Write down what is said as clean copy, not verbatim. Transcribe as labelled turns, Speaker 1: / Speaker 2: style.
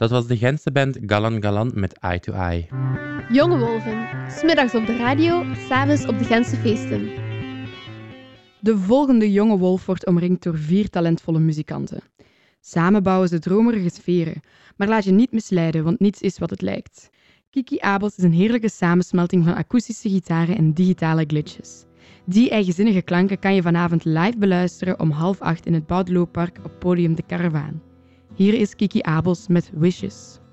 Speaker 1: Dat was de Gentse band Galan Galan met Eye to Eye.
Speaker 2: Jonge Wolven. 's Middags op de radio, 's avonds op de Gentse feesten.
Speaker 3: De volgende jonge wolf wordt omringd door 4 talentvolle muzikanten. Samen bouwen ze dromerige sferen, maar laat je niet misleiden, want niets is wat het lijkt. Kiki Abels is een heerlijke samensmelting van akoestische gitaren en digitale glitches. Die eigenzinnige klanken kan je vanavond live beluisteren om 7:30 in het Boudelooppark op podium De Karavaan. Hier is Kiki Abels met Wishes.